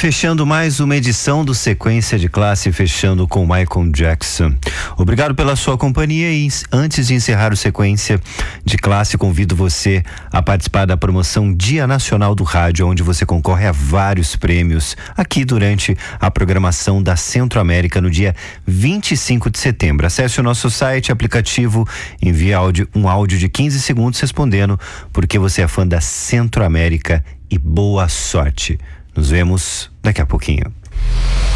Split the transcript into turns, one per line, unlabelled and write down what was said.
Fechando mais uma edição do Sequência de Classe, fechando com Michael Jackson. Obrigado pela sua companhia e antes de encerrar o Sequência de Classe, convido você a participar da promoção Dia Nacional do Rádio, onde você concorre a vários prêmios aqui durante a programação da Centro-América no dia 25 de setembro. Acesse o nosso site, aplicativo, envie um áudio de 15 segundos respondendo porque você é fã da Centro-América e boa sorte. Nos vemos daqui a pouquinho.